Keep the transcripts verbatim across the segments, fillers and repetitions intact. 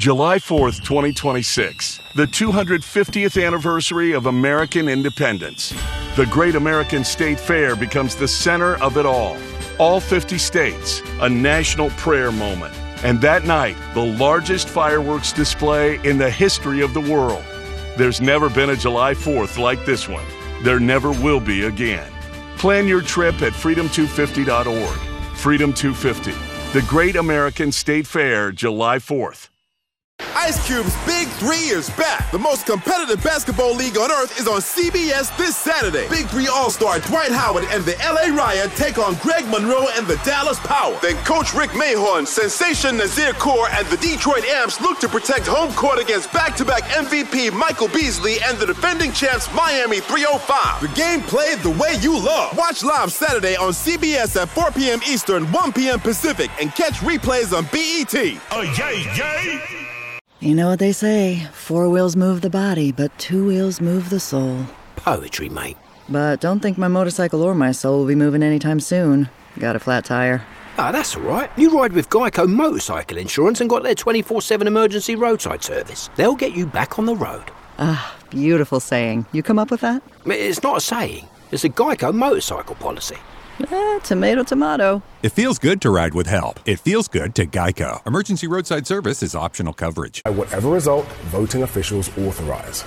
July fourth, twenty twenty-six, the two hundred fiftieth anniversary of American independence. The Great American State Fair becomes the center of it all. All fifty states, a national prayer moment. And that night, the largest fireworks display in the history of the world. There's never been a July fourth like this one. There never will be again. Plan your trip at freedom two fifty dot org. Freedom two fifty, the Great American State Fair, July fourth. Ice Cube's Big Three is back. The most competitive basketball league on earth is on C B S this Saturday. Big Three All-Star Dwight Howard and the L A Riot take on Greg Monroe and the Dallas Power. Then Coach Rick Mahorn, Sensation Nazir Kaur, and the Detroit Amps look to protect home court against back-to-back M V P Michael Beasley and the defending champs Miami three oh five. The game played the way you love. Watch live Saturday on C B S at four p.m. Eastern, one p.m. Pacific, and catch replays on B E T. Oh, yay, yay! You know what they say, four wheels move the body, but two wheels move the soul. Poetry, mate. But don't think my motorcycle or my soul will be moving anytime soon. Got a flat tire. Ah, that's all right. You ride with Geico Motorcycle Insurance and got their twenty-four seven emergency roadside service. They'll get you back on the road. Ah, beautiful saying. You come up with that? It's not a saying. It's a Geico motorcycle policy. Eh, tomato, tomato. It feels good to ride with help. It feels good to Geico. Emergency roadside service is optional coverage. Whatever result voting officials authorize.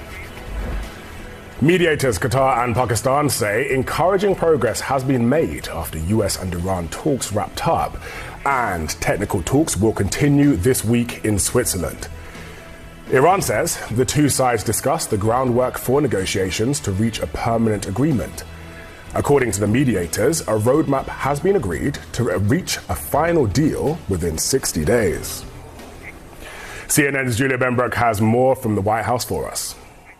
Mediators Qatar and Pakistan say encouraging progress has been made after U S and Iran talks wrapped up, and technical talks will continue this week in Switzerland. Iran says the two sides discussed the groundwork for negotiations to reach a permanent agreement. According to the mediators, a roadmap has been agreed to reach a final deal within sixty days. C N N's Julia Benbrook has more from the White House for us.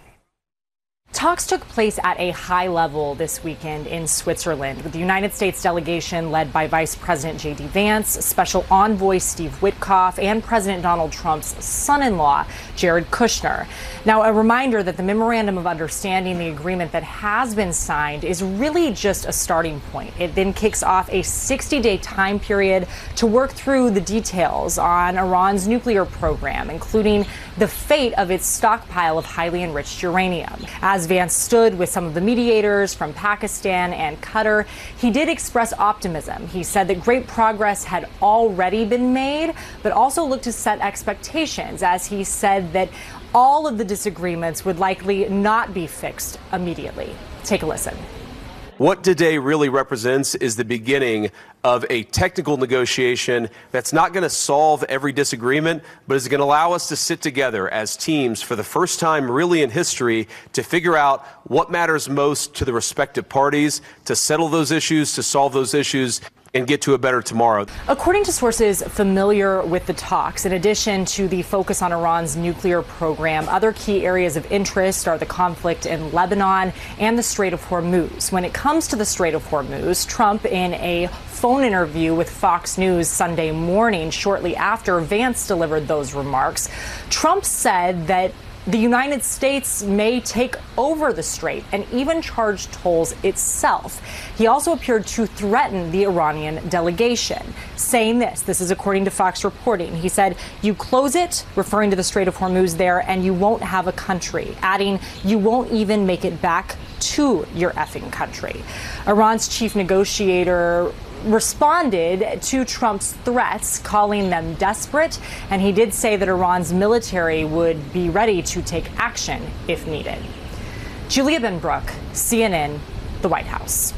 Talks took place at a high level this weekend in Switzerland with the United States delegation led by Vice President J D Vance, Special Envoy Steve Witkoff, and President Donald Trump's son-in-law, Jared Kushner. Now, a reminder that the Memorandum of Understanding, the agreement that has been signed, is really just a starting point. It then kicks off a sixty-day time period to work through the details on Iran's nuclear program, including the fate of its stockpile of highly enriched uranium. As Vance stood with some of the mediators from Pakistan and Qatar, he did express optimism. He said that great progress had already been made, but also looked to set expectations, as he said that all of the disagreements would likely not be fixed immediately. Take a listen. What today really represents is the beginning of a technical negotiation that's not going to solve every disagreement, but is going to allow us to sit together as teams for the first time really in history to figure out what matters most to the respective parties, to settle those issues, to solve those issues, and get to a better tomorrow. According to sources familiar with the talks, in addition to the focus on Iran's nuclear program, other key areas of interest are the conflict in Lebanon and the Strait of Hormuz. When it comes to the Strait of Hormuz, Trump, in a phone interview with Fox News Sunday morning, shortly after Vance delivered those remarks, Trump said that the United States may take over the strait and even charge tolls itself. He also appeared to threaten the Iranian delegation, saying this. This is according to Fox reporting. He said, "You close it," referring to the Strait of Hormuz there, "and you won't have a country," adding, "You won't even make it back to your effing country." Iran's chief negotiator responded to Trump's threats, calling them desperate, and he did say that Iran's military would be ready to take action if needed. Julia Benbrook, C N N, the White House.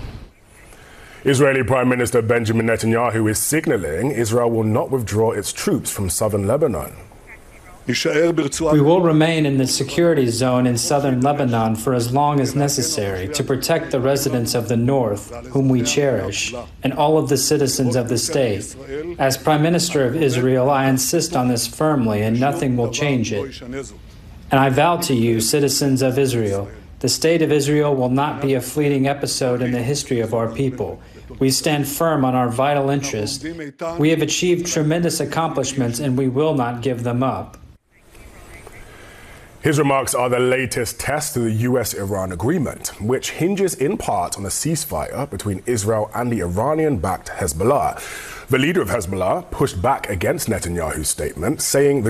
Israeli Prime Minister Benjamin Netanyahu is signaling Israel will not withdraw its troops from southern Lebanon. We will remain in the security zone in southern Lebanon for as long as necessary to protect the residents of the north, whom we cherish, and all of the citizens of the state. As Prime Minister of Israel, I insist on this firmly, and nothing will change it. And I vow to you, citizens of Israel, the state of Israel will not be a fleeting episode in the history of our people. We stand firm on our vital interests. We have achieved tremendous accomplishments, and we will not give them up. His remarks are the latest test to the U S Iran agreement, which hinges in part on a ceasefire between Israel and the Iranian-backed Hezbollah. The leader of Hezbollah pushed back against Netanyahu's statement, saying the